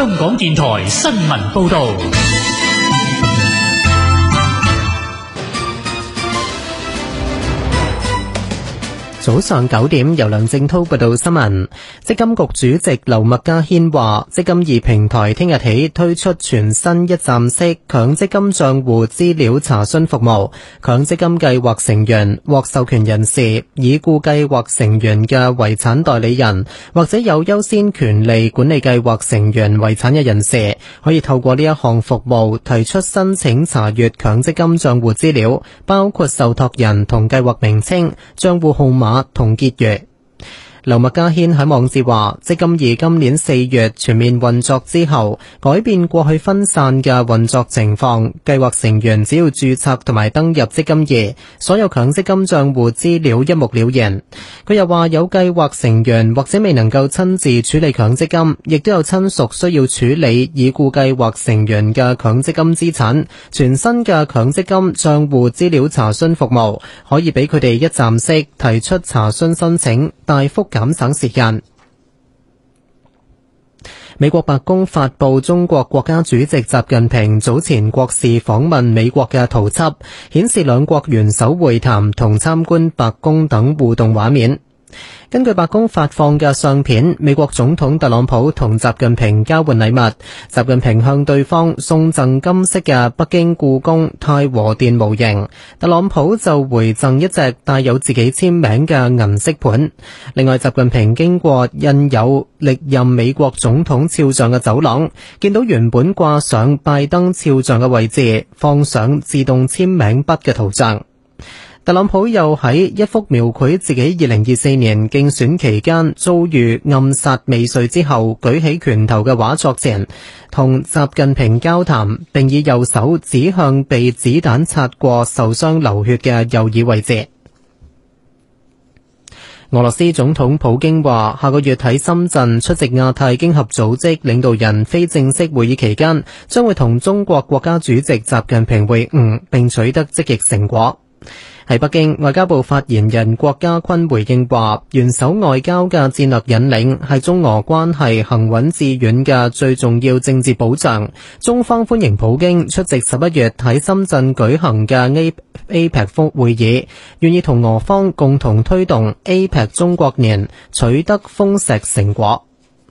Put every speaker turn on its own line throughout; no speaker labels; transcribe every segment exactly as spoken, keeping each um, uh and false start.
香港電台新聞報道。
早上九點，由梁正濤報道新聞。積金局主席劉麥嘉軒話，積金易平台聽日起推出全新一站式強積金賬戶資料查詢服務，強積金計劃成員、獲授權人士、已故計劃成員嘅遺產代理人或者有優先權利管理計劃成員遺產嘅人士，可以透過呢一項服務提出申請查閱強積金賬戶資料，包括受託人同計劃名稱、賬戶號碼同結餘。劉麥嘉軒喺網誌話，積金易今年四月全面運作之後，改變過去分散嘅運作情況，計劃成員只要註冊同埋登入積金易，所有強積金賬戶資料一目了然。佢又話，有計劃成員或者未能夠親自處理強積金，亦都有親屬需要處理已故計劃成員嘅強積金資產，全新嘅強積金賬戶資料查詢服務可以俾佢哋一站式提出查詢申請，大幅減省時間。美國白宮發佈中國國家主席習近平早前國事訪問美國嘅圖輯，顯示兩國元首會談同參觀白宮等互動畫面。根據白宮發放嘅相片，美國總統特朗普同習近平交換禮物，習近平向對方送贈金色嘅北京故宮太和殿模型，特朗普就回贈一隻帶有自己簽名嘅銀色盤。另外，習近平經過印有歷任美國總統肖像嘅走廊，見到原本掛上拜登肖像嘅位置放上自動簽名筆嘅圖像。特朗普又喺一幅描繪自己二零二四年競選期間遭遇暗殺未遂之後舉起拳頭嘅畫作前，同習近平交談，並以右手指向被子彈擦過受傷流血嘅右耳位置。俄羅斯總統普京話，下個月喺深圳出席亞太經合組織領導人非正式會議期間，將會同中國國家主席習近平會晤，並取得積極成果。喺北京，外交部發言人郭家坤回應話，元首外交嘅戰略引領係中俄關係行穩致遠嘅最重要政治保障。中方歡迎普京出席十一月喺深圳舉行嘅 A P E C 會議，願意同俄方共同推動 A P E C 中國年取得豐碩成果。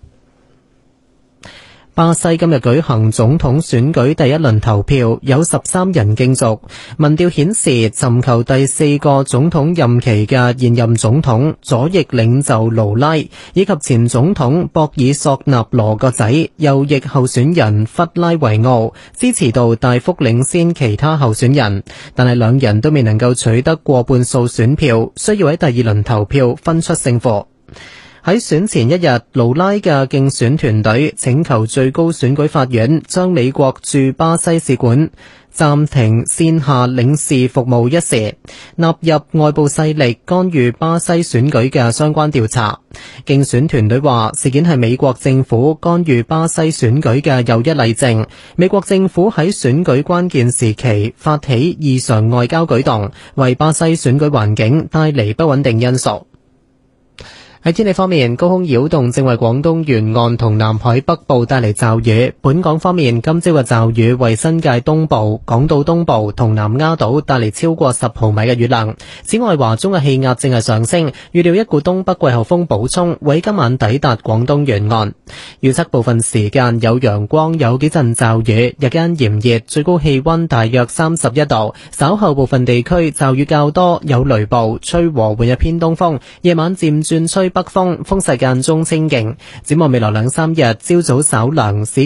巴西今日舉行總統選舉第一輪投票，有十三人競逐。民調顯示，尋求第四個總統任期嘅現任總統左翼領袖盧拉，以及前總統博爾索納羅個仔右翼候選人弗拉維奧，支持度大幅領先其他候選人，但係兩人都未能夠取得過半數選票，需要喺第二輪投票分出勝負。喺選前一日，盧拉嘅競選團隊請求最高選舉法院將美國駐巴西使館暫停線下領事服務一事納入外部勢力干預巴西選舉嘅相關調查。競選團隊話，事件係美國政府干預巴西選舉嘅又一例證。美國政府喺選舉關鍵時期發起異常外交舉動，為巴西選舉環境帶嚟不穩定因素。喺天氣方面，高空擾動正為廣東沿岸同南海北部帶嚟驟雨。本港方面，今朝嘅驟雨為新界東部、港島東部同南丫島帶嚟超過十毫米嘅雨量。此外，華中嘅氣壓正係上升，預料一股東北季候風補充會今晚抵達廣東沿岸。預測部分時間有陽光，有幾陣驟雨，日間炎熱，最高氣溫大約三十一度。稍後部分地區驟雨較多，有雷暴，吹和緩嘅偏東風，夜晚漸轉吹北風，風勢間中清勁。展望未來兩三日，朝早稍涼，市